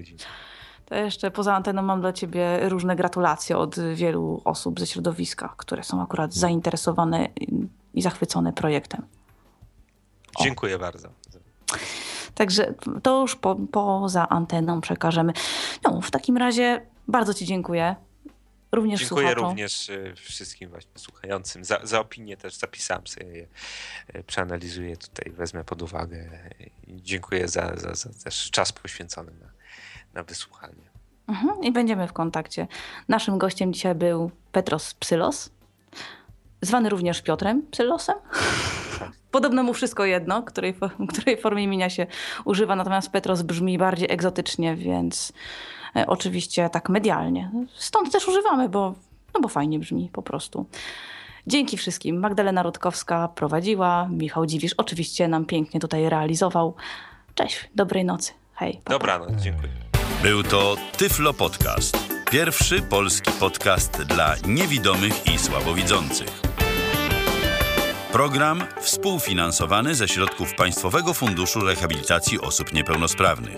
godziny. To jeszcze poza anteną mam dla ciebie różne gratulacje od wielu osób ze środowiska, które są akurat zainteresowane i zachwycone projektem. Dziękuję bardzo. Także to już poza anteną przekażemy. No, w takim razie bardzo ci dziękuję. Również dziękuję słuchaczom. również wszystkim właśnie słuchającym. Za opinię też zapisałem sobie je, przeanalizuję tutaj, wezmę pod uwagę. Dziękuję za też czas poświęcony na wysłuchanie. I będziemy w kontakcie. Naszym gościem dzisiaj był Petros Psylos, zwany również Piotrem Psylosem. Podobno mu wszystko jedno, której formie imienia się używa, natomiast Petros brzmi bardziej egzotycznie, więc oczywiście tak medialnie. Stąd też używamy, bo fajnie brzmi po prostu. Dzięki wszystkim. Magdalena Rutkowska prowadziła, Michał Dziwisz oczywiście nam pięknie tutaj realizował. Cześć, dobrej nocy. Hej. Pa, pa. Dobranoc, dziękuję. Był to Tyflo Podcast. Pierwszy polski podcast dla niewidomych i słabowidzących. Program współfinansowany ze środków Państwowego Funduszu Rehabilitacji Osób Niepełnosprawnych.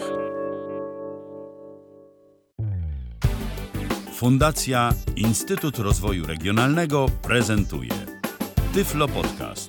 Fundacja Instytut Rozwoju Regionalnego prezentuje Tyflo Podcast.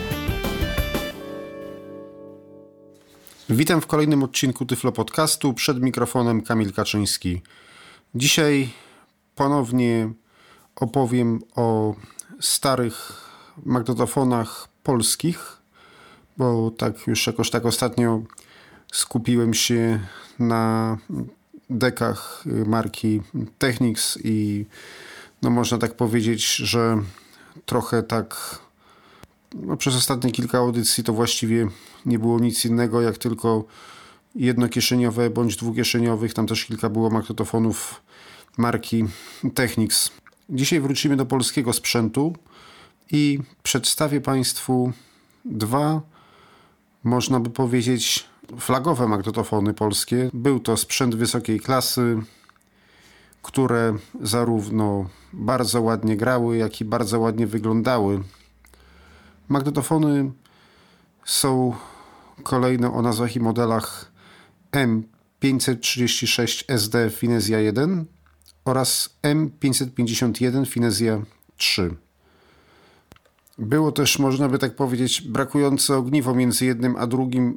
Witam w kolejnym odcinku Tyflo Podcastu. Przed mikrofonem Kamil Kaczyński. Dzisiaj ponownie opowiem o starych magnetofonach polskich, bo tak już jakoś tak ostatnio skupiłem się na dekach marki Technics i można tak powiedzieć, że trochę tak przez ostatnie kilka audycji to właściwie nie było nic innego jak tylko jednokieszeniowe bądź dwukieszeniowych. Tam też kilka było magnetofonów marki Technics. Dzisiaj wrócimy do polskiego sprzętu i przedstawię Państwu dwa, można by powiedzieć, flagowe magnetofony polskie. Był to sprzęt wysokiej klasy, które zarówno bardzo ładnie grały, jak i bardzo ładnie wyglądały. Magnetofony są kolejno o nazwach i modelach M536SD Finezja 1 oraz M551 Finezja 3. Było też, można by tak powiedzieć, brakujące ogniwo między jednym a drugim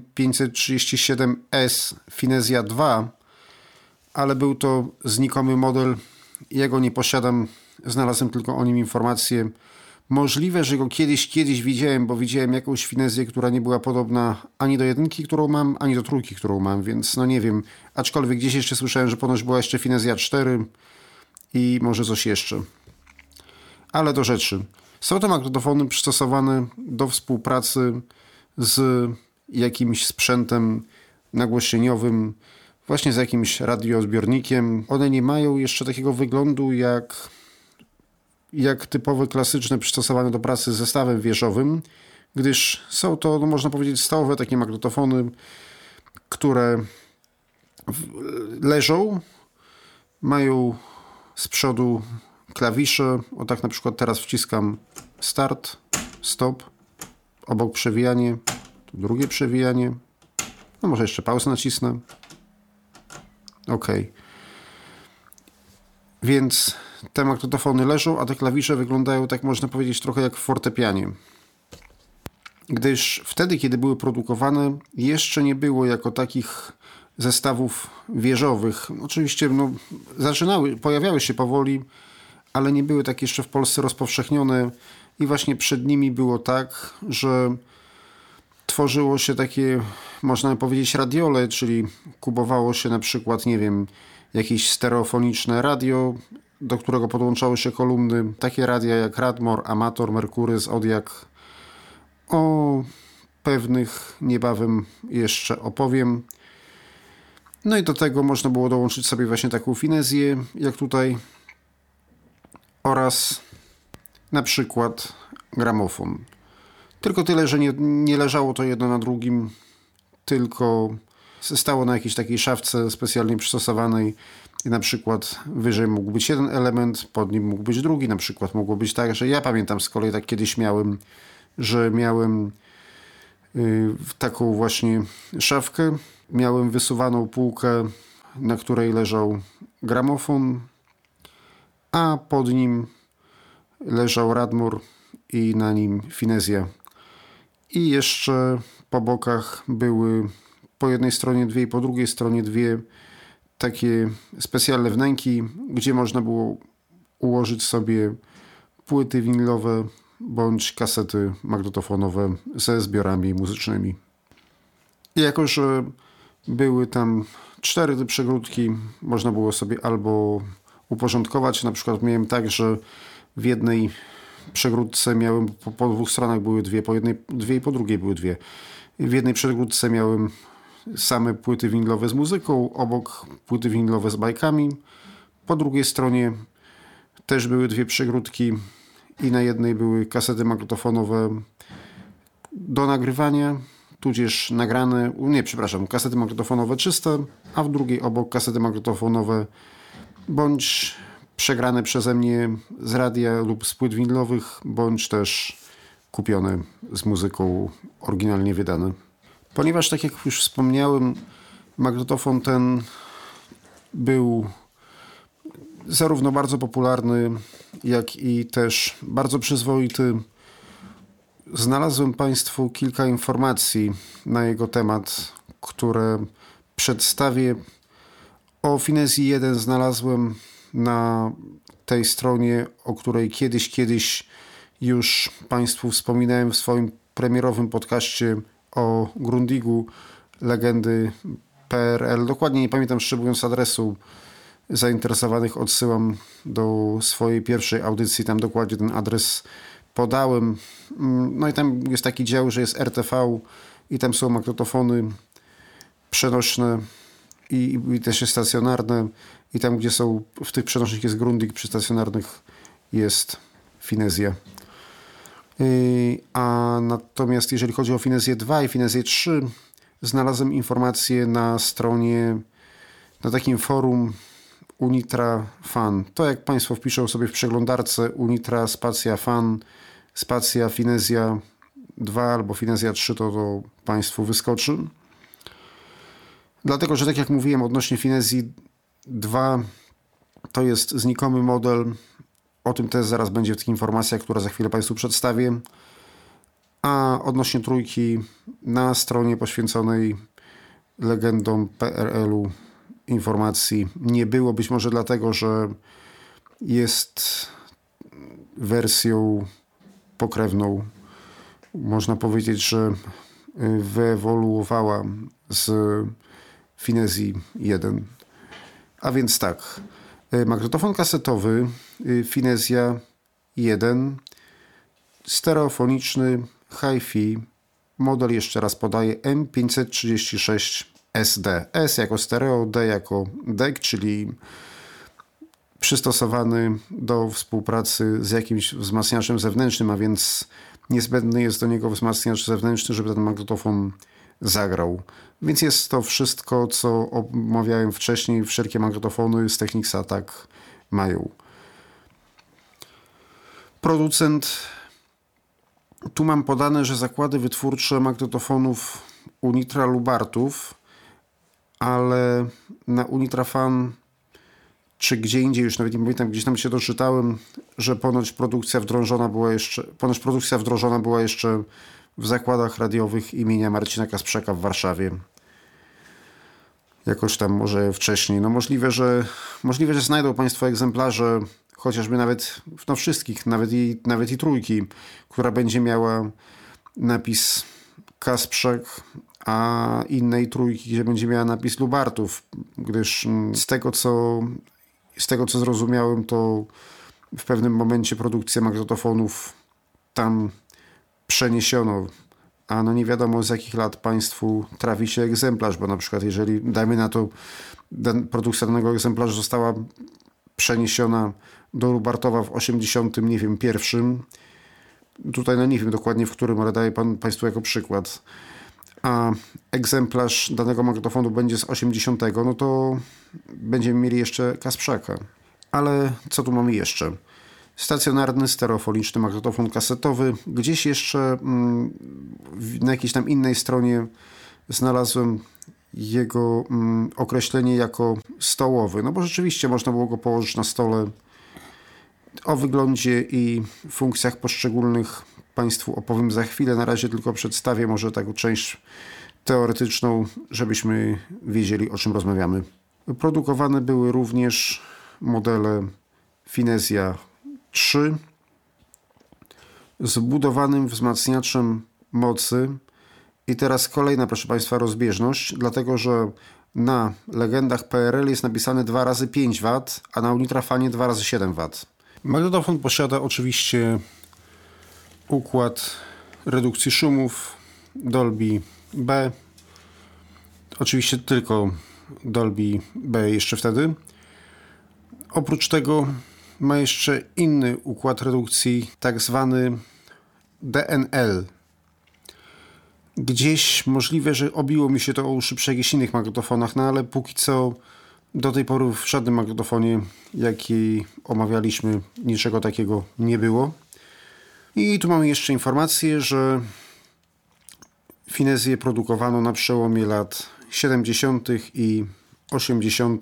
M537S Finezja 2, ale był to znikomy model. Ja go nie posiadam, znalazłem tylko o nim informację. Możliwe, że go kiedyś widziałem, bo widziałem jakąś Finezję, która nie była podobna ani do jedynki, którą mam, ani do trójki, którą mam, więc nie wiem. Aczkolwiek gdzieś jeszcze słyszałem, że ponoć była jeszcze Finezja 4 i może coś jeszcze. Ale do rzeczy. Są to magnetofony przystosowane do współpracy z jakimś sprzętem nagłośnieniowym, właśnie z jakimś radioodbiornikiem. One nie mają jeszcze takiego wyglądu jak typowe, klasyczne, przystosowane do pracy z zestawem wieżowym, gdyż są to, można powiedzieć, stołowe takie magnetofony, które leżą, mają z przodu klawisze. O tak na przykład teraz wciskam start, stop, obok przewijanie, tu drugie przewijanie, może jeszcze pauzę nacisnę. OK. Więc te magnetofony leżą, a te klawisze wyglądają, tak można powiedzieć, trochę jak w fortepianie. Gdyż wtedy, kiedy były produkowane, jeszcze nie było jako takich zestawów wieżowych. Oczywiście pojawiały się powoli, ale nie były tak jeszcze w Polsce rozpowszechnione i właśnie przed nimi było tak, że tworzyło się takie, można powiedzieć, radiole, czyli kupowało się na przykład, nie wiem, jakieś stereofoniczne radio, do którego podłączały się kolumny, takie radia jak Radmor, Amator, Mercury, Zodiak. O pewnych niebawem jeszcze opowiem. No i do tego można było dołączyć sobie właśnie taką Finezję, jak tutaj, oraz na przykład gramofon. Tylko tyle, że nie leżało to jedno na drugim, tylko stało na jakiejś takiej szafce specjalnie przystosowanej i na przykład wyżej mógł być jeden element, pod nim mógł być drugi. Na przykład mogło być tak, że ja pamiętam z kolei tak kiedyś miałem, że miałem taką właśnie szafkę, miałem wysuwaną półkę na której leżał gramofon, a pod nim leżał Radmor i na nim finezja. I jeszcze po bokach były po jednej stronie dwie i po drugiej stronie dwie takie specjalne wnęki, gdzie można było ułożyć sobie płyty winylowe bądź kasety magnetofonowe ze zbiorami muzycznymi. I jako że były tam 4 te przegródki, można było sobie albo uporządkować. Na przykład miałem tak, że w jednej przegródce miałem, po 2 stronach były dwie, po jednej dwie i po drugiej były dwie. W jednej przegródce miałem same płyty winylowe z muzyką, obok płyty winylowe z bajkami. Po drugiej stronie też były 2 przegródki i na jednej były kasety magnetofonowe do nagrywania, tudzież nagrane, kasety magnetofonowe czyste, a w drugiej obok kasety magnetofonowe bądź przegrane przeze mnie z radia lub z płyt winylowych, bądź też kupione z muzyką oryginalnie wydane. Ponieważ, tak jak już wspomniałem, magnetofon ten był zarówno bardzo popularny, jak i też bardzo przyzwoity, znalazłem Państwu kilka informacji na jego temat, które przedstawię. O Finezji 1 znalazłem na tej stronie, o której kiedyś już Państwu wspominałem w swoim premierowym podcaście o Grundigu legendy PRL. Dokładnie nie pamiętam, szczegółując adresu zainteresowanych, odsyłam do swojej pierwszej audycji, tam dokładnie ten adres podałem. No i tam jest taki dział, że jest RTV i tam są magnetofony przenośne i też jest stacjonarne i tam, gdzie są w tych przenośnych jest Grundig, przy stacjonarnych jest Finezja. A natomiast jeżeli chodzi o Finezję 2 i Finezję 3, znalazłem informacje na stronie, na takim forum Unitra Fan. To jak Państwo wpiszą sobie w przeglądarce Unitra spacja Fan spacja Finezja 2 albo Finezja 3, to Państwu wyskoczy. Dlatego, że tak jak mówiłem odnośnie Finezji 2, to jest znikomy model. O tym też zaraz będzie w tych informacjach, które za chwilę Państwu przedstawię. A odnośnie trójki, na stronie poświęconej legendom PRL-u informacji nie było. Być może dlatego, że jest wersją pokrewną. Można powiedzieć, że wyewoluowała z Finezji 1. A więc tak, magnetofon kasetowy Finezja 1, stereofoniczny, hi-fi, model jeszcze raz podaję M536SD. S jako stereo, D jako DEC, czyli przystosowany do współpracy z jakimś wzmacniaczem zewnętrznym, a więc niezbędny jest do niego wzmacniacz zewnętrzny, żeby ten magnetofon zagrał. Więc jest to wszystko, co omawiałem wcześniej. Wszelkie magnetofony z Technicsa tak mają. Producent. Tu mam podane, że zakłady wytwórcze magnetofonów Unitra Lubartów, ale na Unitra Fan czy gdzie indziej, już nawet nie pamiętam, gdzieś tam się doczytałem, że ponoć produkcja wdrożona była jeszcze w zakładach radiowych imienia Marcina Kasprzaka w Warszawie. Jakoś tam może wcześniej. No możliwe, że znajdą Państwo egzemplarze, chociażby nawet wszystkich, nawet i trójki, która będzie miała napis Kasprzak, a innej trójki, gdzie będzie miała napis Lubartów, gdyż z tego co zrozumiałem, to w pewnym momencie produkcję magnetofonów tam przeniesiono, a no nie wiadomo z jakich lat Państwu trafi się egzemplarz, bo na przykład jeżeli, dajmy na to, produkcja danego egzemplarza została przeniesiona do Lubartowa w 81, tutaj no nie wiem dokładnie w którym, ale daję Państwu jako przykład, a egzemplarz danego magnetofonu będzie z 80, no to będziemy mieli jeszcze Kasprzaka. Ale co tu mamy jeszcze? Stacjonarny, stereofoniczny magnetofon kasetowy. Gdzieś jeszcze na jakiejś tam innej stronie znalazłem jego określenie jako stołowy. No bo rzeczywiście można było go położyć na stole. O wyglądzie i funkcjach poszczególnych Państwu opowiem za chwilę. Na razie tylko przedstawię może taką część teoretyczną, żebyśmy wiedzieli, o czym rozmawiamy. Produkowane były również modele Finezja 3 z budowanym wzmacniaczem mocy. I teraz kolejna, proszę Państwa, rozbieżność, dlatego że na legendach PRL jest napisane 2 razy 5 W, a na Unitrafanie 2 razy 7 W. Magnetofon posiada oczywiście układ redukcji szumów Dolby B. Oczywiście tylko Dolby B jeszcze wtedy. Oprócz tego ma jeszcze inny układ redukcji, tak zwany DNL. Gdzieś możliwe, że obiło mi się to o uszy przy jakichś innych magnetofonach, no ale póki co do tej pory w żadnym magnetofonie, jaki omawialiśmy, niczego takiego nie było. I tu mamy jeszcze informację, że Finezję produkowano na przełomie lat 70. i 80.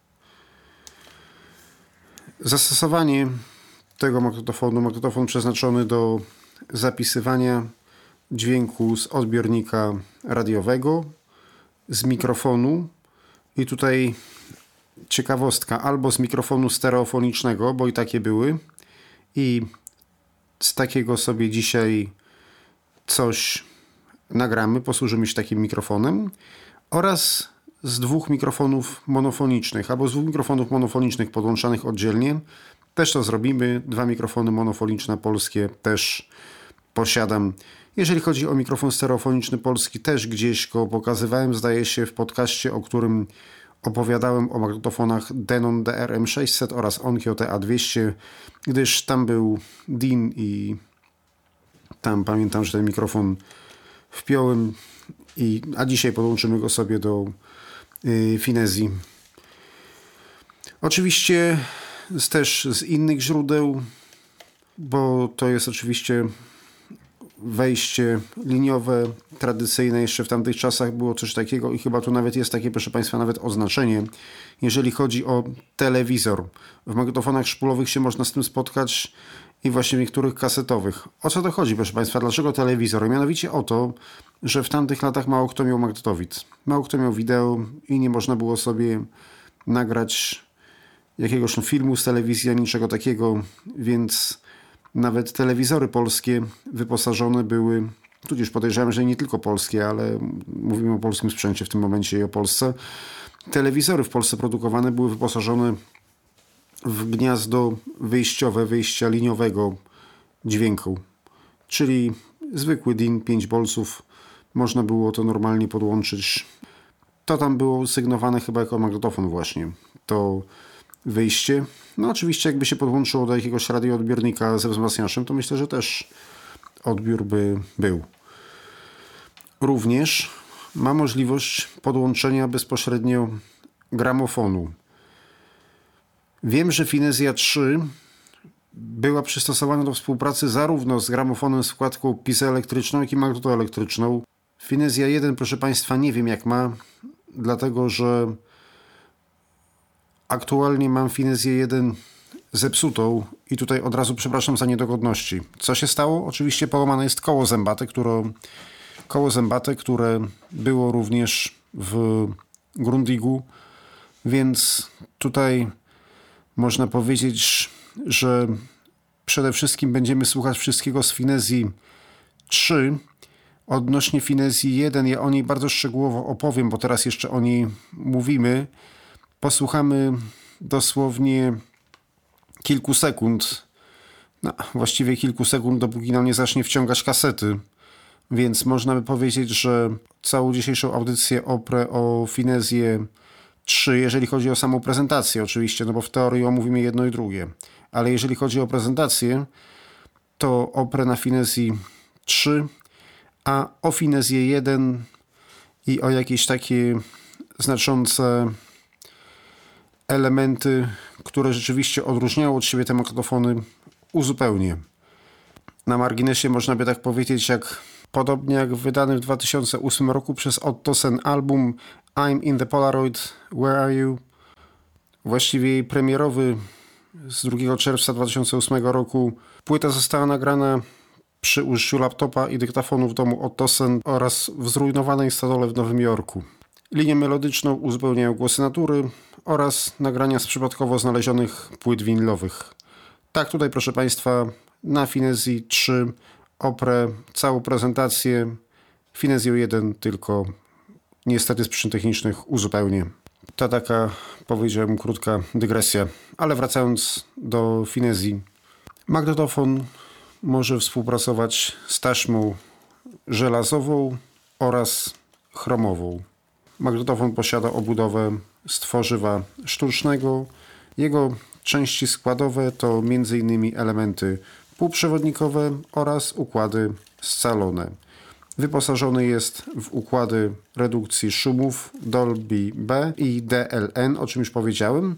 Zastosowanie tego magnetofon przeznaczony do zapisywania dźwięku z odbiornika radiowego, z mikrofonu i tutaj ciekawostka, albo z mikrofonu stereofonicznego, bo i takie były, i z takiego sobie dzisiaj coś nagramy, posłużymy się takim mikrofonem, oraz z 2 mikrofonów monofonicznych, albo z 2 mikrofonów monofonicznych podłączanych oddzielnie. Też to zrobimy. 2 mikrofony monofoniczne polskie też posiadam. Jeżeli chodzi o mikrofon stereofoniczny polski, też gdzieś go pokazywałem, zdaje się, w podcaście, o którym opowiadałem o magnetofonach Denon DRM600 oraz Onkyo TA200, gdyż tam był DIN i tam pamiętam, że ten mikrofon wpiąłem, a dzisiaj podłączymy go sobie do Finezji. Oczywiście też z innych źródeł, bo to jest oczywiście wejście liniowe, tradycyjne. Jeszcze w tamtych czasach było coś takiego i chyba tu nawet jest takie, proszę Państwa, nawet oznaczenie. Jeżeli chodzi o telewizor, w magnetofonach szpulowych się można z tym spotkać i właśnie w niektórych kasetowych. O co to chodzi, proszę Państwa? Dlaczego telewizor? Mianowicie o to, że w tamtych latach mało kto miał magnetowid. Mało kto miał wideo i nie można było sobie nagrać jakiegoś filmu z telewizji, niczego takiego, więc nawet telewizory polskie wyposażone były, tudzież podejrzewam, że nie tylko polskie, ale mówimy o polskim sprzęcie w tym momencie i o Polsce. Telewizory w Polsce produkowane były wyposażone w gniazdo wyjściowe, wyjścia liniowego dźwięku, czyli zwykły DIN 5 bolców. Można było to normalnie podłączyć. To tam było sygnowane chyba jako magnetofon właśnie, to wyjście. No oczywiście jakby się podłączyło do jakiegoś radioodbiornika ze wzmacniaczem, to myślę, że też odbiór by był. Również ma możliwość podłączenia bezpośrednio gramofonu. Wiem, że Finezja 3 była przystosowana do współpracy zarówno z gramofonem z wkładką piezoelektryczną, jak i magnetoelektryczną. Finezja 1, proszę Państwa, nie wiem jak ma, dlatego że aktualnie mam Finezję 1 zepsutą i tutaj od razu przepraszam za niedogodności. Co się stało? Oczywiście połamane jest koło zębate, które było również w Grundigu, więc tutaj można powiedzieć, że przede wszystkim będziemy słuchać wszystkiego z Finezji 3. Odnośnie Finezji 1 ja o niej bardzo szczegółowo opowiem, bo teraz jeszcze o niej mówimy. Posłuchamy dosłownie kilku sekund, właściwie kilku sekund, dopóki nam nie zacznie wciągać kasety. Więc można by powiedzieć, że całą dzisiejszą audycję oprę o Finezję 3, jeżeli chodzi o samą prezentację oczywiście, no bo w teorii omówimy jedno i drugie. Ale jeżeli chodzi o prezentację, to oprę na Finezji 3, a o Finezję 1 i o jakieś takie znaczące elementy, które rzeczywiście odróżniały od siebie te magnetofony, uzupełnię. Na marginesie można by tak powiedzieć, jak podobnie jak wydany w 2008 roku przez Ottosen album I'm in the Polaroid, Where Are You? Właściwie jej premierowy z 2 czerwca 2008 roku. Płyta została nagrana przy użyciu laptopa i dyktafonu w domu Ottosen oraz w zrujnowanej stodole w Nowym Jorku. Linię melodyczną uzupełniają głosy natury oraz nagrania z przypadkowo znalezionych płyt winylowych. Tak, tutaj proszę Państwa na Finezji 3 oprę całą prezentację. Finezją 1 tylko niestety z przyczyn technicznych uzupełnię. To taka, powiedziałem, krótka dygresja. Ale wracając do Finezji. Magnetofon może współpracować z taśmą żelazową oraz chromową. Magnetofon posiada obudowę z tworzywa sztucznego. Jego części składowe to m.in. elementy półprzewodnikowe oraz układy scalone. Wyposażony jest w układy redukcji szumów Dolby B i DLN, o czym już powiedziałem.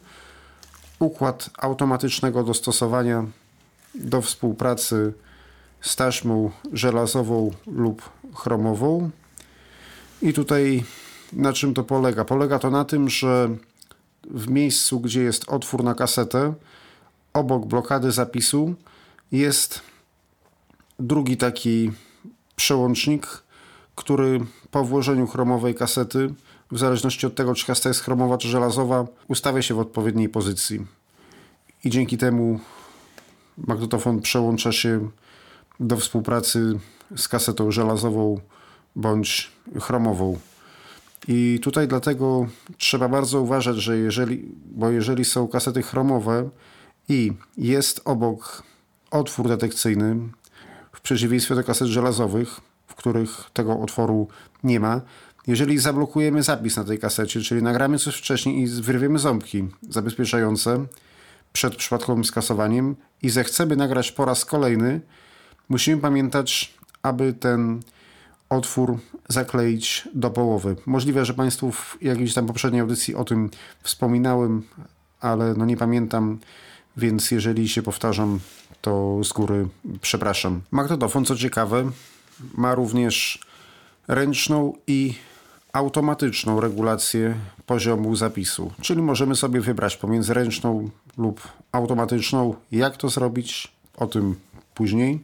Układ automatycznego dostosowania do współpracy z taśmą żelazową lub chromową. I tutaj na czym to polega? Polega to na tym, że w miejscu, gdzie jest otwór na kasetę, obok blokady zapisu jest drugi taki przełącznik, który po włożeniu chromowej kasety, w zależności od tego, czy kaseta jest chromowa czy żelazowa, ustawia się w odpowiedniej pozycji. I dzięki temu magnetofon przełącza się do współpracy z kasetą żelazową bądź chromową. I tutaj dlatego trzeba bardzo uważać, że jeżeli są kasety chromowe i jest obok otwór detekcyjny, w przeciwieństwie do kaset żelazowych, w których tego otworu nie ma, jeżeli zablokujemy zapis na tej kasecie, czyli nagramy coś wcześniej i wyrwiemy ząbki zabezpieczające przed przypadkowym skasowaniem i zechcemy nagrać po raz kolejny, musimy pamiętać, aby ten otwór zakleić do połowy. Możliwe, że Państwu w jakiejś tam poprzedniej audycji o tym wspominałem, ale nie pamiętam, więc jeżeli się powtarzam, to z góry przepraszam. Magnetofon, co ciekawe, ma również ręczną i automatyczną regulację poziomu zapisu. Czyli możemy sobie wybrać pomiędzy ręczną lub automatyczną. Jak to zrobić? O tym później.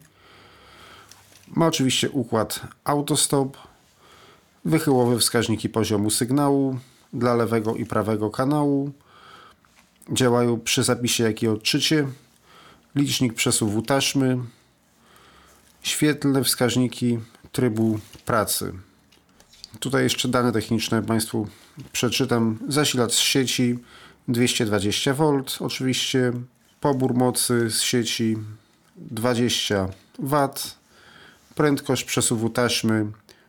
Ma oczywiście układ autostop, wychyłowe wskaźniki poziomu sygnału dla lewego i prawego kanału. Działają przy zapisie, jak i odczycie. Licznik przesuwu taśmy. Świetlne wskaźniki trybu pracy. Tutaj jeszcze dane techniczne Państwu przeczytam. Zasilacz z sieci 220V oczywiście. Pobór mocy z sieci 20 W. Prędkość przesuwu taśmy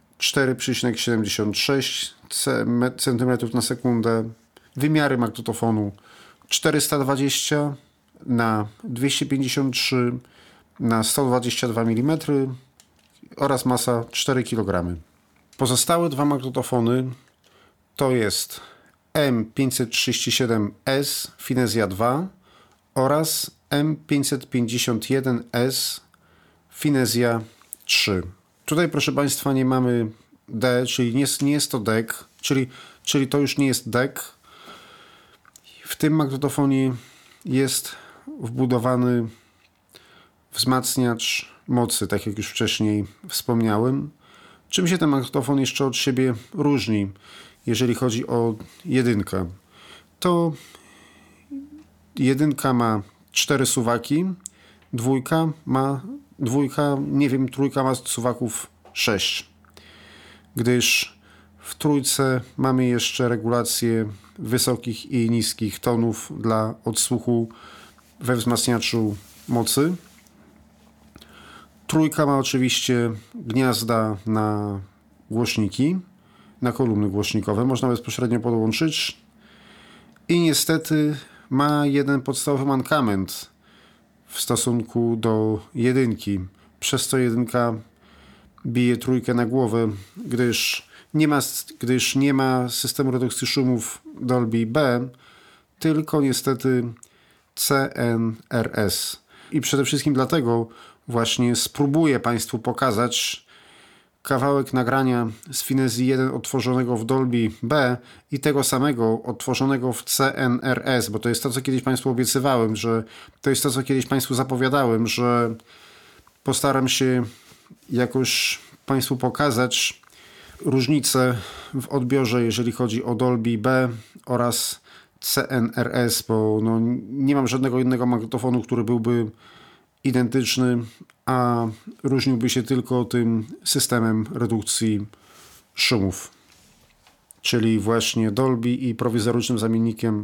4,76 cm na sekundę. Wymiary magnetofonu 420 na 253 na 122 mm oraz masa 4 kg. Pozostałe dwa magnetofony to jest M537S Finezja 2 oraz M551S Finezja 3. Tutaj, proszę Państwa, nie mamy D, czyli nie jest to DEC, czyli to już nie jest DEC. W tym magnetofonie jest wbudowany wzmacniacz mocy, tak jak już wcześniej wspomniałem. Czym się ten magnetofon jeszcze od siebie różni, jeżeli chodzi o jedynkę? To jedynka ma 4 suwaki, trójka ma suwaków 6. Gdyż w trójce mamy jeszcze regulację wysokich i niskich tonów dla odsłuchu we wzmacniaczu mocy. Trójka ma oczywiście gniazda na głośniki, na kolumny głośnikowe. Można bezpośrednio podłączyć. I niestety ma jeden podstawowy mankament w stosunku do jedynki. Przez to jedynka bije trójkę na głowę, gdyż nie ma systemu redukcji szumów Dolby B, tylko niestety CNRS. I przede wszystkim dlatego właśnie spróbuję Państwu pokazać kawałek nagrania z Finezji 1 odtworzonego w Dolby B i tego samego odtworzonego w CNRS, bo to jest to, co kiedyś Państwu obiecywałem, że to jest to, co kiedyś Państwu zapowiadałem, że postaram się jakoś Państwu pokazać różnice w odbiorze, jeżeli chodzi o Dolby B oraz CNRS, bo nie mam żadnego innego magnetofonu, który byłby identyczny, a różniłby się tylko tym systemem redukcji szumów, czyli właśnie Dolby i prowizorycznym zamiennikiem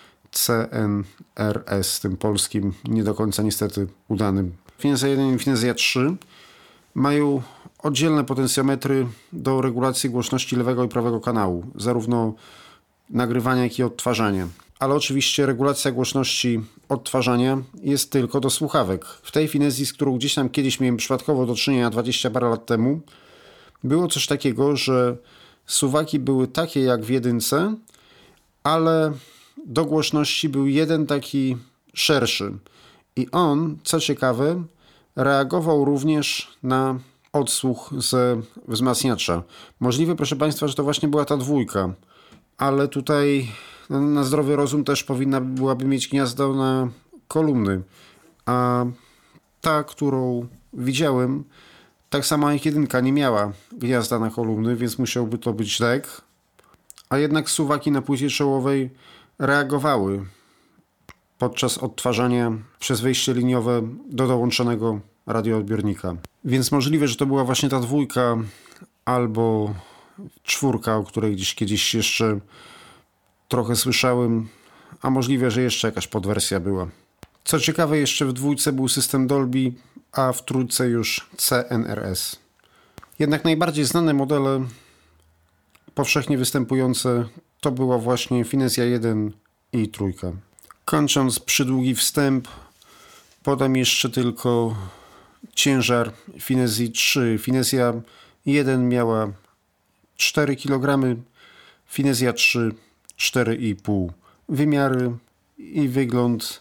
CNRS, tym polskim, nie do końca niestety udanym. Finezja 1 i Finezja 3 mają oddzielne potencjometry do regulacji głośności lewego i prawego kanału, zarówno nagrywania, jak i odtwarzania. Ale oczywiście regulacja głośności odtwarzania jest tylko do słuchawek. W tej Finezji, z którą gdzieś tam kiedyś miałem przypadkowo do czynienia 20 parę lat temu, było coś takiego, że suwaki były takie jak w jedynce, ale do głośności był jeden taki szerszy. I on, co ciekawe, reagował również na odsłuch ze wzmacniacza. Możliwe, proszę Państwa, że to właśnie była ta dwójka, ale tutaj na zdrowy rozum też powinna byłaby mieć gniazdo na kolumny, a ta, którą widziałem, tak samo jak jedynka, nie miała gniazda na kolumny, więc musiałby to być DEC, a jednak suwaki na płycie czołowej reagowały podczas odtwarzania przez wejście liniowe do dołączonego radioodbiornika. Więc możliwe, że to była właśnie ta dwójka albo czwórka, o której gdzieś kiedyś jeszcze trochę słyszałem, a możliwe, że jeszcze jakaś podwersja była. Co ciekawe, jeszcze w dwójce był system Dolby, a w trójce już CNRS. Jednak najbardziej znane modele powszechnie występujące to była właśnie Finezja 1 i trójka. Kończąc przydługi wstęp, podam jeszcze tylko ciężar Finezji 3. Finezja 1 miała 4 kg, Finezja 3 4,5. Wymiary i wygląd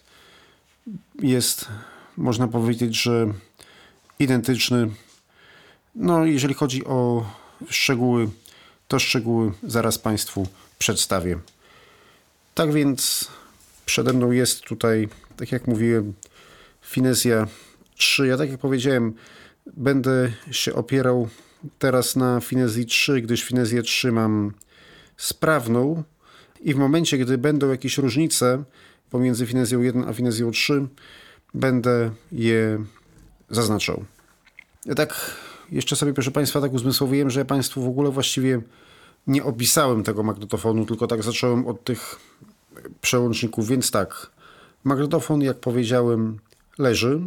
jest, można powiedzieć, że identyczny. Jeżeli chodzi o szczegóły, to szczegóły zaraz Państwu przedstawię. Tak więc przede mną jest tutaj, tak jak mówiłem, Finezja 3. Ja, tak jak powiedziałem, będę się opierał teraz na Finezji 3, gdyż Finezję 3 mam sprawną i w momencie, gdy będą jakieś różnice pomiędzy Finezją 1 a Finezją 3, będę je zaznaczał. Ja tak jeszcze sobie, proszę Państwa, tak uzmysłowiłem, że ja Państwu w ogóle właściwie nie opisałem tego magnetofonu, tylko tak zacząłem od tych przełączników, więc tak, magnetofon, jak powiedziałem, leży,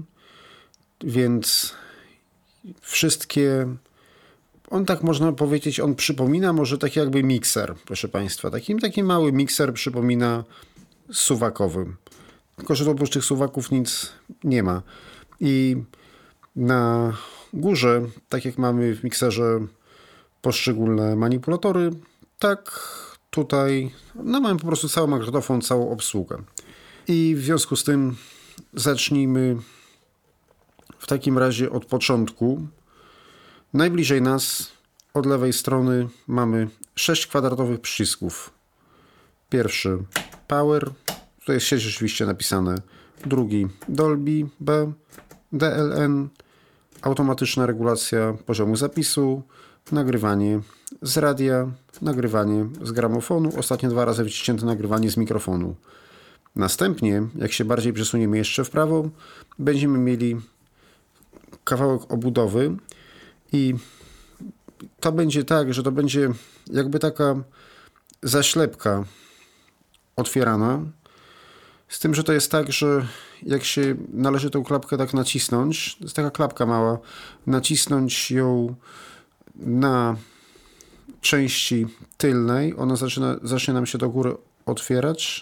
więc wszystkie, on tak można powiedzieć, on przypomina może tak jakby mikser, proszę Państwa, taki mały mikser przypomina suwakowy, tylko że oprócz tych suwaków nic nie ma. I na górze, tak jak mamy w mikserze poszczególne manipulatory, tak tutaj mamy po prostu cały magnetofon, całą obsługę. I w związku z tym zacznijmy w takim razie od początku. Najbliżej nas od lewej strony mamy 6 kwadratowych przycisków. Pierwszy Power, tutaj jest 6 oczywiście napisane. Drugi Dolby B, DLN, automatyczna regulacja poziomu zapisu, nagrywanie z radia, nagrywanie z gramofonu, ostatnie 2 razy wyciśnięte nagrywanie z mikrofonu. Następnie, jak się bardziej przesuniemy jeszcze w prawo, będziemy mieli kawałek obudowy i to będzie tak, że to będzie jakby taka zaślepka otwierana, z tym, że to jest tak, że jak się należy tą klapkę tak nacisnąć, to jest taka klapka mała, nacisnąć ją na części tylnej, ona zacznie nam się do góry otwierać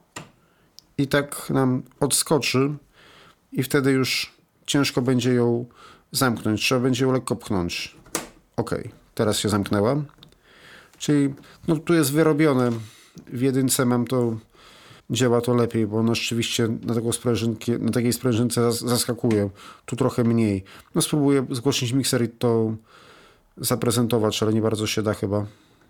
i tak nam odskoczy i wtedy już ciężko będzie ją zamknąć. Trzeba będzie ją lekko pchnąć. Ok, teraz się zamknęła. Czyli tu jest wyrobione. W jedynce mam to, działa to lepiej, bo ono rzeczywiście na takiej sprężynce zaskakuje. Tu trochę mniej. Spróbuję zgłosić mikser i to zaprezentować, ale nie bardzo się da chyba.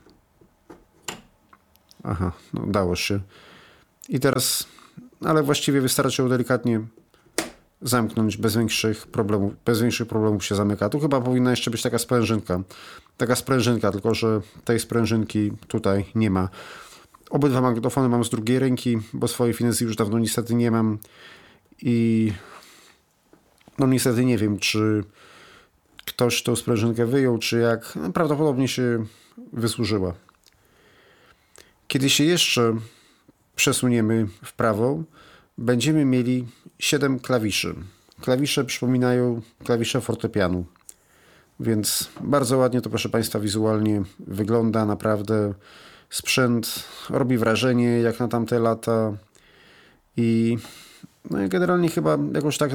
Aha, no dało się. I teraz, ale właściwie wystarczy ją delikatnie zamknąć bez większych problemów się zamyka. Tu chyba powinna jeszcze być taka sprężynka, tylko że tej sprężynki tutaj nie ma. Obydwa magnetofony mam z drugiej ręki, bo swojej Finezji już dawno niestety nie mam i no niestety nie wiem, czy ktoś tą sprężynkę wyjął, czy jak. No, prawdopodobnie się wysłużyła. Kiedy się jeszcze przesuniemy w prawo, będziemy mieli 7 klawiszy. Klawisze przypominają klawisze fortepianu. Więc bardzo ładnie to, proszę Państwa, wizualnie wygląda. Naprawdę sprzęt robi wrażenie jak na tamte lata. I no i generalnie chyba jakoś tak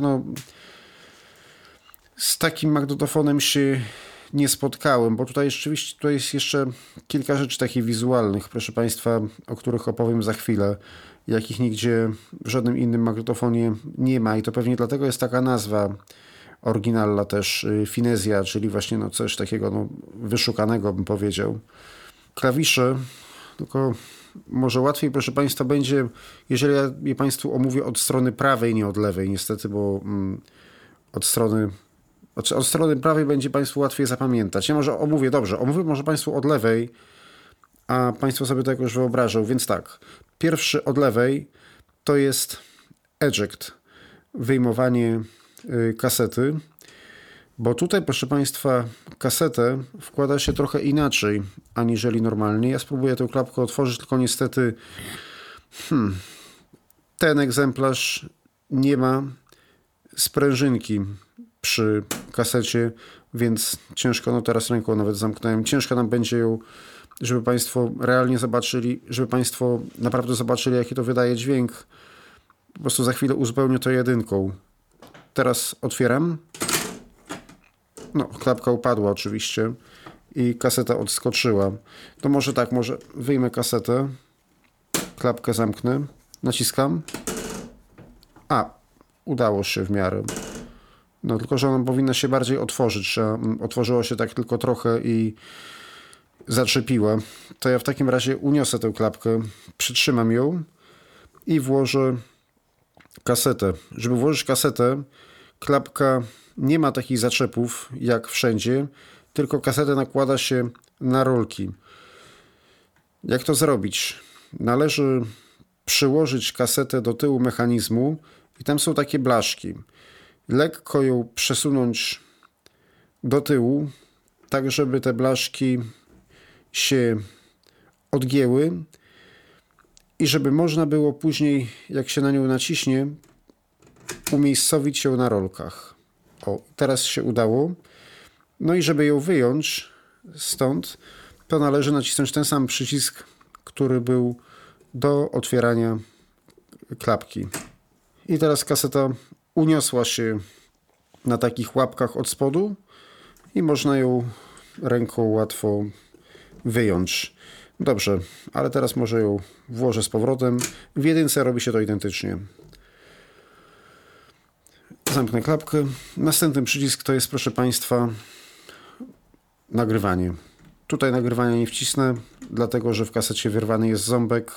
z takim magnetofonem się nie spotkałem, bo tutaj jest jeszcze kilka rzeczy takich wizualnych, proszę Państwa, o których opowiem za chwilę, jakich nigdzie w żadnym innym magnetofonie nie ma i to pewnie dlatego jest taka nazwa oryginalna też, Finezja, czyli właśnie coś takiego wyszukanego, bym powiedział. Klawisze, tylko może łatwiej, proszę Państwa, będzie, jeżeli ja je Państwu omówię od strony prawej, nie od lewej, niestety, bo od strony prawej będzie Państwu łatwiej zapamiętać. Ja może omówię może Państwu od lewej, a Państwo sobie to jakoś wyobrażą. Więc tak, pierwszy od lewej to jest eject, wyjmowanie kasety, bo tutaj, proszę Państwa, kasetę wkłada się trochę inaczej, aniżeli normalnie. Ja spróbuję tę klapkę otworzyć, tylko niestety ten egzemplarz nie ma sprężynki przy kasecie, więc ciężko, teraz ręką nawet zamknąłem, ciężko nam będzie ją, żeby Państwo realnie zobaczyli, żeby Państwo naprawdę zobaczyli, jaki to wydaje dźwięk. Po prostu za chwilę uzupełnię to jedynką. Teraz otwieram. Klapka upadła oczywiście i kaseta odskoczyła. To może wyjmę kasetę, klapkę zamknę, naciskam. Udało się w miarę. Tylko że ona powinna się bardziej otworzyć. Otworzyła się tak tylko trochę i zaczepiła. To ja w takim razie uniosę tę klapkę, przytrzymam ją i włożę kasetę. Żeby włożyć kasetę, klapka nie ma takich zaczepów jak wszędzie, tylko kasetę nakłada się na rolki. Jak to zrobić? Należy przyłożyć kasetę do tyłu mechanizmu i tam są takie blaszki. Lekko ją przesunąć do tyłu, tak żeby te blaszki się odgięły i żeby można było później, jak się na nią naciśnie, umiejscowić ją na rolkach. Teraz się udało. I żeby ją wyjąć stąd, to należy nacisnąć ten sam przycisk, który był do otwierania klapki. I teraz kaseta uniosła się na takich łapkach od spodu i można ją ręką łatwo wyjąć. Dobrze, ale teraz może ją włożę z powrotem. W jedynce robi się to identycznie. Zamknę klapkę. Następny przycisk to jest, proszę Państwa, nagrywanie. Tutaj nagrywania nie wcisnę, dlatego że w kasecie wyrwany jest ząbek,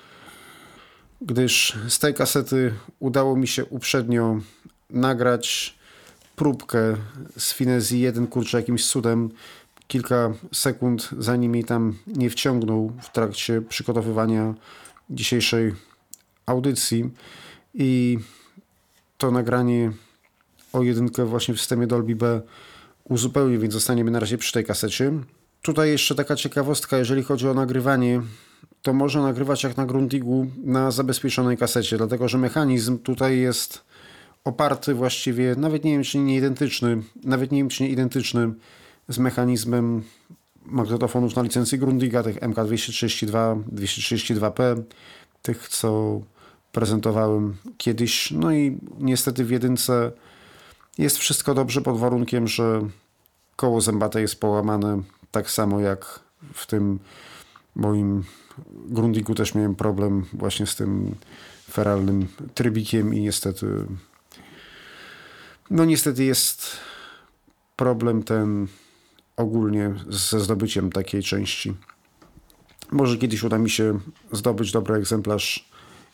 gdyż z tej kasety udało mi się uprzednio nagrać próbkę z Finezji 1, jakimś cudem, kilka sekund zanim jej tam nie wciągnął w trakcie przygotowywania dzisiejszej audycji i to nagranie o jedynkę właśnie w systemie Dolby B uzupełnię, więc zostaniemy na razie przy tej kasecie. Tutaj jeszcze taka ciekawostka, jeżeli chodzi o nagrywanie, to można nagrywać jak na Grundigu na zabezpieczonej kasecie, dlatego że mechanizm tutaj jest oparty właściwie, nawet nie wiem czy nie identyczny z mechanizmem magnetofonów na licencji Grundiga, tych MK232, 232P, tych co prezentowałem kiedyś. I niestety w jedynce jest wszystko dobrze pod warunkiem, że koło zębate jest połamane tak samo jak w tym moim Grundigu. Też miałem problem właśnie z tym feralnym trybikiem i niestety jest problem ten ogólnie ze zdobyciem takiej części. Może kiedyś uda mi się zdobyć dobry egzemplarz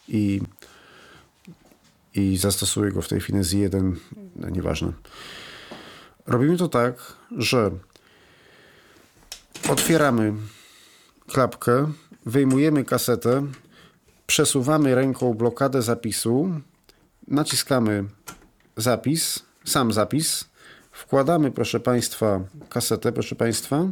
i zastosuję go w tej Finezji 1. No, nieważne. Robimy to tak, że otwieramy klapkę, wyjmujemy kasetę, przesuwamy ręką blokadę zapisu, naciskamy sam zapis, wkładamy, proszę Państwa, kasetę, proszę Państwa.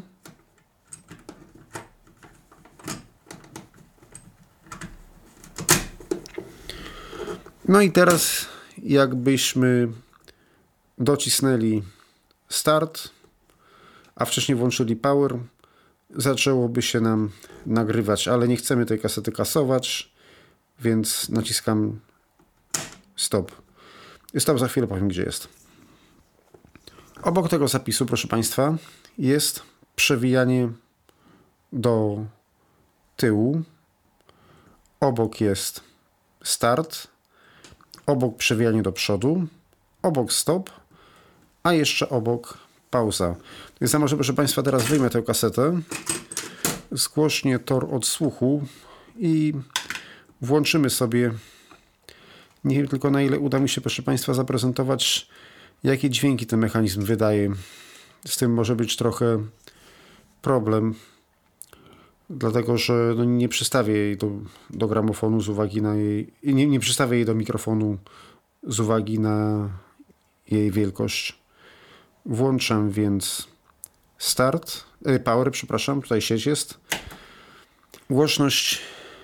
No i teraz jakbyśmy docisnęli start, a wcześniej włączyli power, zaczęłoby się nam nagrywać, ale nie chcemy tej kasety kasować, więc naciskam stop. Stop, za chwilę powiem, gdzie jest. Obok tego zapisu, proszę Państwa, jest przewijanie do tyłu. Obok jest start. Obok przewijanie do przodu. Obok stop. A jeszcze obok pauza. Więc ja może, proszę Państwa, teraz wyjmę tę kasetę. Zgłośnie tor odsłuchu i włączymy sobie. Nie wiem tylko, na ile uda mi się, proszę Państwa, zaprezentować, jakie dźwięki ten mechanizm wydaje. Z tym może być trochę problem, dlatego że nie przystawię jej do gramofonu z uwagi na jej... Nie przystawię jej do mikrofonu z uwagi na jej wielkość. Włączam więc power, przepraszam, tutaj sieć jest. Głośność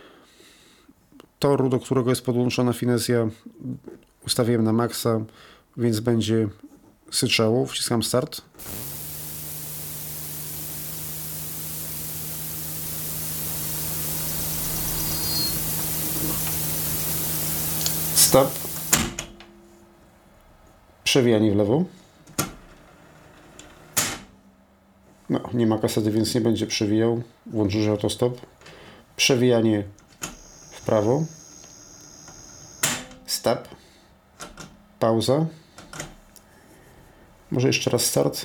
toru, do którego jest podłączona Finezja, ustawiłem na maksa, więc będzie syczało. Wciskam start. Stop. Przewijanie w lewo. No, nie ma kasety, więc nie będzie przewijał. Włączysz autostop. Przewijanie w prawo. Stop. Pauza. Może jeszcze raz start.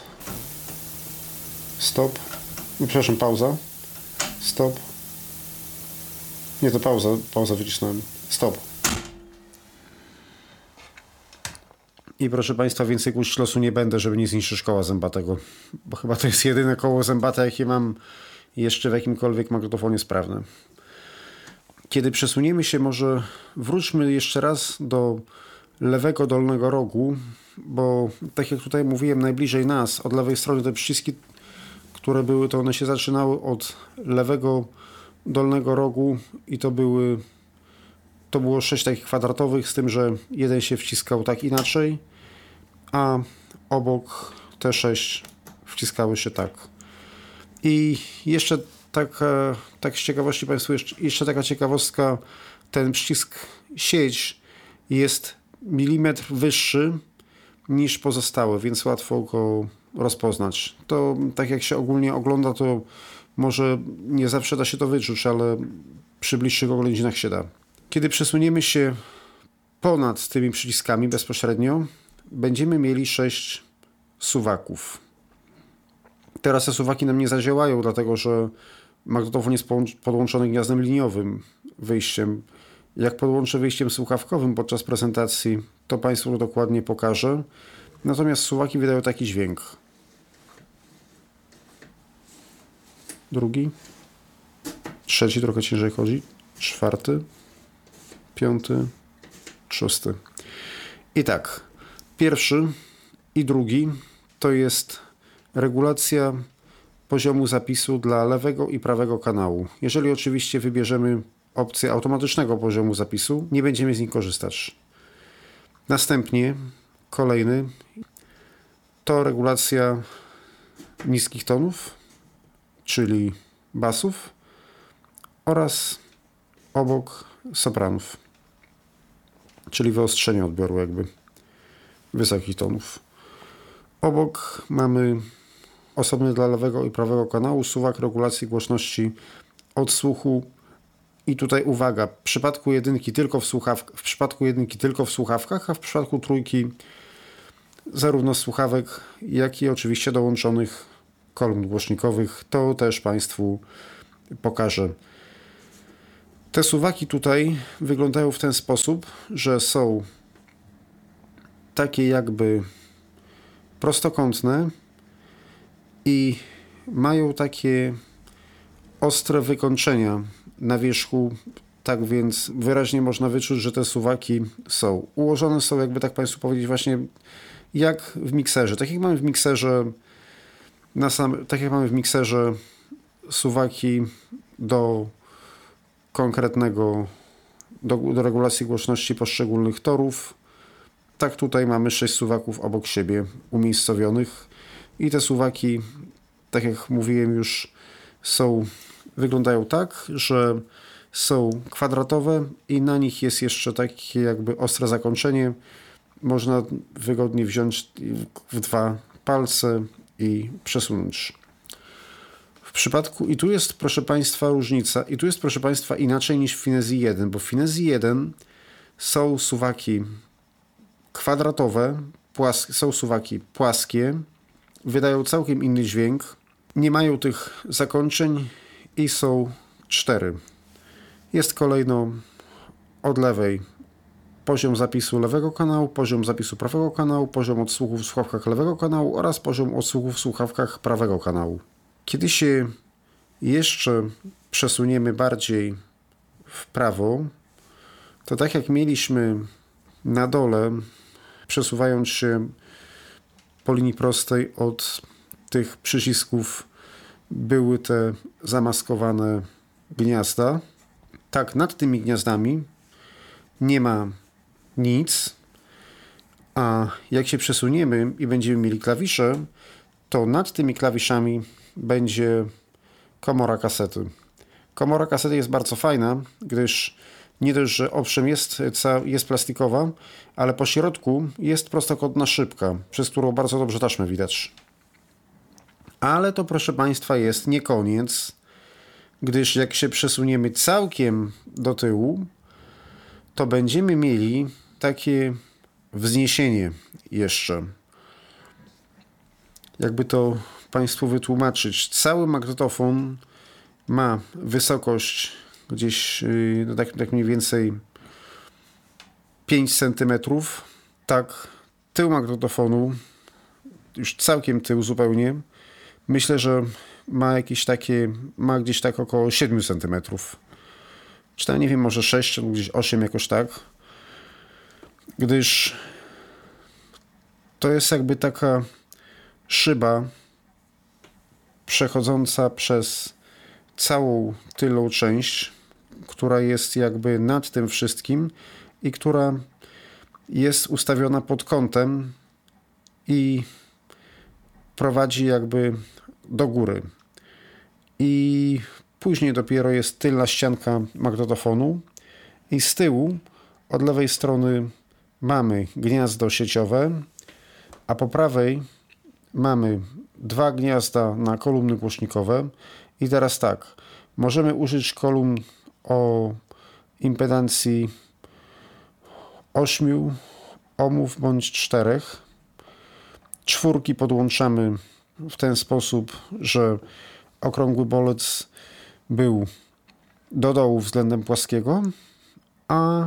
Stop. Przepraszam, pauza. Stop. Nie, to pauza. Pauza wycisnąłem. Stop. I proszę Państwa, więcej kłuć losu nie będę, żeby nie zniszczyć koła zębatego. Bo chyba to jest jedyne koło zębate, jakie mam jeszcze w jakimkolwiek magnetofonie sprawne. Kiedy przesuniemy się, może wróćmy jeszcze raz do lewego dolnego rogu, bo tak jak tutaj mówiłem, najbliżej nas, od lewej strony te przyciski, które były, to one się zaczynały od lewego dolnego rogu i to było 6 takich kwadratowych, z tym, że jeden się wciskał tak inaczej, a obok te 6 wciskały się tak. I jeszcze tak z ciekawości Państwu, jeszcze taka ciekawostka, ten przycisk sieć jest milimetr wyższy niż pozostałe, więc łatwo go rozpoznać. To tak jak się ogólnie ogląda, to może nie zawsze da się to wyczuć, ale przy bliższych oględzinach się da. Kiedy przesuniemy się ponad tymi przyciskami bezpośrednio, będziemy mieli 6 suwaków. Teraz te suwaki nam nie zadziałają, dlatego że magnetofon jest podłączony gniazdem liniowym, wyjściem. Jak podłączę wyjściem słuchawkowym podczas prezentacji, to Państwu to dokładnie pokażę. Natomiast suwaki wydają taki dźwięk. Drugi. Trzeci, trochę ciężej chodzi. Czwarty. Piąty. Szósty. I tak. Pierwszy i drugi to jest regulacja poziomu zapisu dla lewego i prawego kanału. Jeżeli oczywiście wybierzemy opcję automatycznego poziomu zapisu, nie będziemy z niej korzystać. Następnie kolejny to regulacja niskich tonów, czyli basów oraz obok sopranów, czyli wyostrzenie odbioru jakby wysokich tonów. Obok mamy osobny dla lewego i prawego kanału suwak regulacji głośności odsłuchu. I tutaj uwaga, w przypadku jedynki tylko w słuchawkach, a w przypadku trójki zarówno słuchawek, jak i oczywiście dołączonych kolumn głośnikowych, to też Państwu pokażę. Te suwaki tutaj wyglądają w ten sposób, że są takie jakby prostokątne i mają takie ostre wykończenia na wierzchu, tak więc wyraźnie można wyczuć, że te suwaki są ułożone, są jakby tak Państwu powiedzieć właśnie jak w mikserze. Tak jak mamy w mikserze suwaki do konkretnego, do regulacji głośności poszczególnych torów, tak tutaj mamy 6 suwaków obok siebie umiejscowionych i te suwaki, tak jak mówiłem już, wyglądają tak, że są kwadratowe i na nich jest jeszcze takie jakby ostre zakończenie. Można wygodnie wziąć w 2 palce i przesunąć. W przypadku, i tu jest proszę Państwa różnica, i tu jest proszę Państwa inaczej niż w Finezji 1, bo w Finezji 1 są suwaki kwadratowe, są suwaki płaskie, wydają całkiem inny dźwięk, nie mają tych zakończeń i są 4. Jest kolejno od lewej poziom zapisu lewego kanału, poziom zapisu prawego kanału, poziom odsłuchu w słuchawkach lewego kanału oraz poziom odsłuchu w słuchawkach prawego kanału. Kiedy się jeszcze przesuniemy bardziej w prawo, to tak jak mieliśmy na dole, przesuwając się po linii prostej od tych przycisków, były te zamaskowane gniazda. Tak, nad tymi gniazdami nie ma nic, a jak się przesuniemy i będziemy mieli klawisze, to nad tymi klawiszami będzie komora kasety. Komora kasety jest bardzo fajna, gdyż nie dość, że owszem jest plastikowa, ale po środku jest prostokątna szybka, przez którą bardzo dobrze taśmę widać. Ale to proszę Państwa jest nie koniec, gdyż jak się przesuniemy całkiem do tyłu, to będziemy mieli takie wzniesienie jeszcze. Jakby to Państwu wytłumaczyć. Cały magnetofon ma wysokość gdzieś tak mniej więcej 5 cm. Tak, tył magnetofonu, już całkiem tył zupełnie, myślę, że ma gdzieś tak około 7 cm. Czy tam nie wiem, może 6 lub gdzieś 8 jakoś tak. Gdyż to jest jakby taka szyba przechodząca przez całą tylną część, która jest jakby nad tym wszystkim i która jest ustawiona pod kątem i prowadzi jakby do góry. I później dopiero jest tylna ścianka magnetofonu i z tyłu od lewej strony mamy gniazdo sieciowe, a po prawej mamy 2 gniazda na kolumny głośnikowe. I teraz tak, możemy użyć kolumn o impedancji 8 ohmów bądź 4. 4 podłączamy w ten sposób, że okrągły bolec był do dołu względem płaskiego, a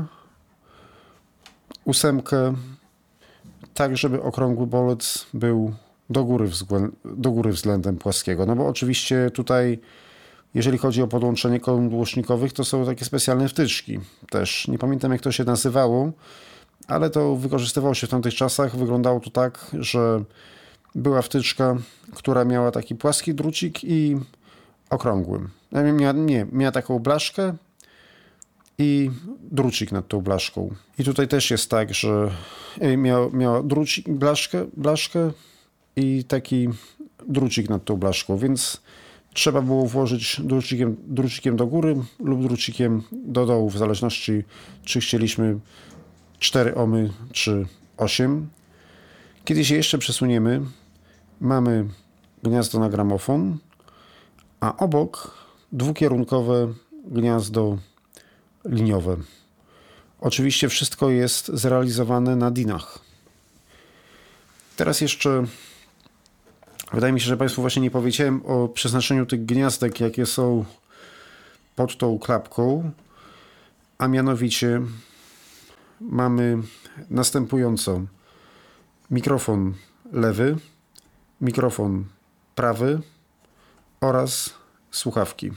8 tak, żeby okrągły bolec był do góry względem płaskiego. No bo oczywiście tutaj, jeżeli chodzi o podłączenie kolumn głośnikowych, to są takie specjalne wtyczki też. Nie pamiętam, jak to się nazywało, ale to wykorzystywało się w tamtych czasach. Wyglądało to tak, że była wtyczka, która miała taki płaski drucik i okrągły. Miała taką blaszkę i drucik nad tą blaszką. I tutaj też jest tak, że miała drucik, blaszkę i taki drucik nad tą blaszką, więc trzeba było włożyć drucikiem do góry lub drucikiem do dołu, w zależności czy chcieliśmy 4 ohmy czy 8. Kiedy się jeszcze przesuniemy, mamy gniazdo na gramofon, a obok dwukierunkowe gniazdo liniowe. Oczywiście wszystko jest zrealizowane na DIN-ach. Teraz jeszcze Wydaje mi się, że Państwu właśnie nie powiedziałem o przeznaczeniu tych gniazdek, jakie są pod tą klapką, a mianowicie mamy następująco mikrofon lewy, mikrofon prawy oraz słuchawki.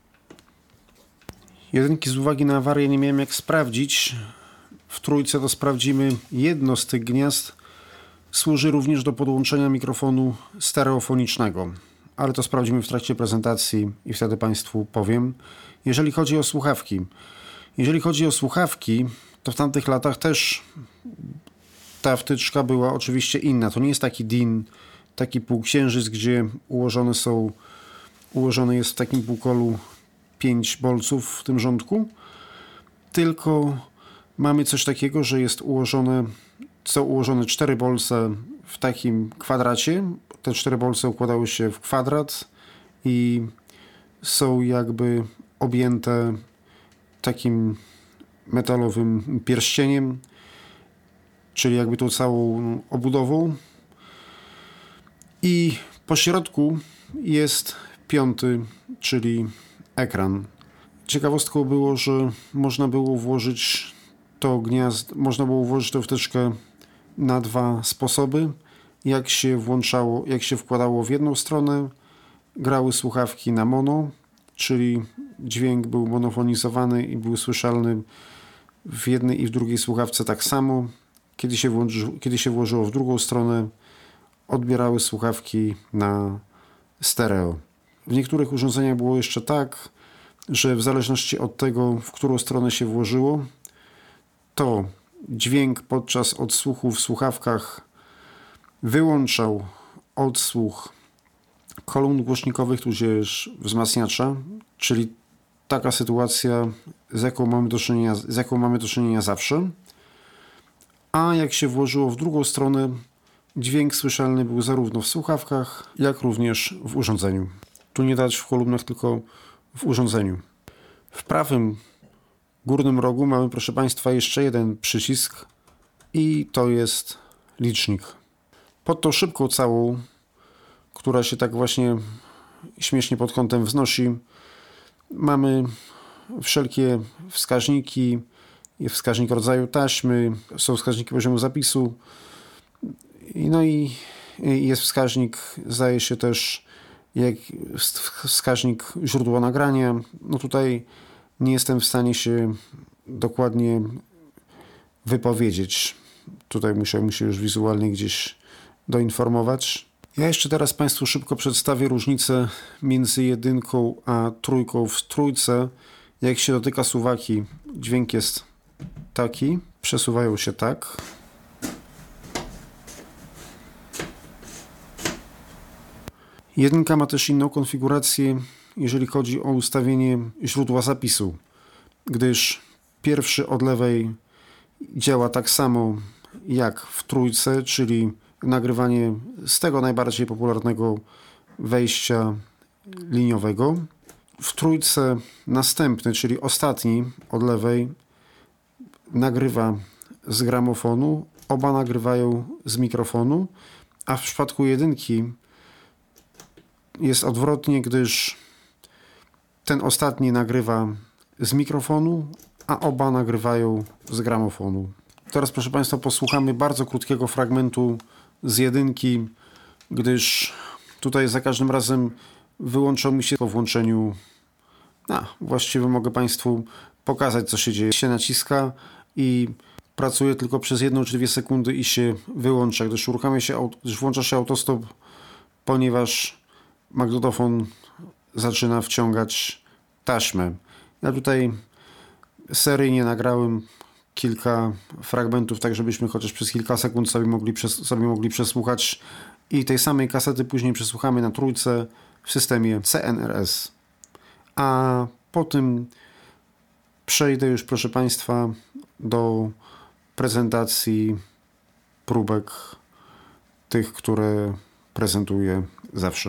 Jedynki z uwagi na awarię nie miałem jak sprawdzić. W trójce to sprawdzimy. Jedno z tych gniazd służy również do podłączenia mikrofonu stereofonicznego, ale to sprawdzimy w trakcie prezentacji i wtedy Państwu powiem. Jeżeli chodzi o słuchawki, to w tamtych latach też ta wtyczka była oczywiście inna. To nie jest taki DIN, taki półksiężyc, gdzie ułożone jest w takim półkolu 5 bolców w tym rządku, tylko mamy coś takiego, że są ułożone 4 bolce w takim kwadracie. Te 4 bolce układały się w kwadrat i są jakby objęte takim metalowym pierścieniem, czyli jakby tą całą obudową. I po środku jest 5, czyli ekran. Ciekawostką było, że można było włożyć tę wtyczkę na 2 sposoby. Jak się wkładało w jedną stronę, grały słuchawki na mono, czyli dźwięk był monofonizowany i był słyszalny w jednej i w drugiej słuchawce tak samo. Kiedy się włożyło w drugą stronę, odbierały słuchawki na stereo. W niektórych urządzeniach było jeszcze tak, że w zależności od tego, w którą stronę się włożyło, to dźwięk podczas odsłuchu w słuchawkach wyłączał odsłuch kolumn głośnikowych tudzież wzmacniacza, czyli taka sytuacja, z jaką mamy do czynienia zawsze. A jak się włożyło w drugą stronę, dźwięk słyszalny był zarówno w słuchawkach, jak również w urządzeniu. Tu nie dać w kolumnach, tylko w urządzeniu. W prawym górnym rogu mamy, proszę Państwa, jeszcze jeden przycisk i to jest licznik. Pod tą szybką całą, która się tak właśnie śmiesznie pod kątem wznosi, mamy wszelkie wskaźniki, wskaźnik rodzaju taśmy, są wskaźniki poziomu zapisu, no i jest wskaźnik, zdaje się też, jak wskaźnik źródła nagrania. No tutaj nie jestem w stanie się dokładnie wypowiedzieć. Tutaj musiałem się już wizualnie gdzieś doinformować. Ja jeszcze teraz Państwu szybko przedstawię różnicę między 1 a 3 w trójce. Jak się dotyka suwaki, dźwięk jest taki, przesuwają się tak. Jedynka ma też inną konfigurację, jeżeli chodzi o ustawienie źródła zapisu, gdyż pierwszy od lewej działa tak samo jak w trójce, czyli nagrywanie z tego najbardziej popularnego wejścia liniowego. W trójce następny, czyli ostatni od lewej, nagrywa z gramofonu, oba nagrywają z mikrofonu, a w przypadku jedynki jest odwrotnie, gdyż ten ostatni nagrywa z mikrofonu, a oba nagrywają z gramofonu. Teraz, proszę Państwa, posłuchamy bardzo krótkiego fragmentu z jedynki, gdyż tutaj za każdym razem wyłączał mi się po włączeniu. Właściwie mogę Państwu pokazać, co się dzieje. Się naciska i pracuje tylko przez 1 czy 2 sekundy i się wyłącza, gdyż włącza się autostop, ponieważ magnetofon zaczyna wciągać taśmę. Ja tutaj seryjnie nagrałem kilka fragmentów, tak żebyśmy chociaż przez kilka sekund sobie mogli przesłuchać i tej samej kasety później przesłuchamy na trójce w systemie CNRS. A po tym przejdę już, proszę Państwa, do prezentacji próbek tych, które prezentuję zawsze.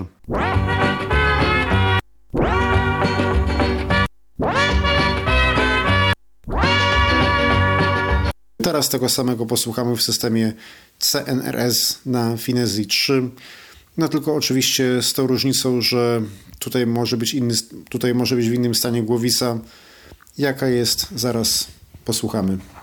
Teraz tego samego posłuchamy w systemie CNRS na Finezji 3. No tylko oczywiście z tą różnicą, że tutaj może być w innym stanie głowica. Jaka jest? Zaraz posłuchamy.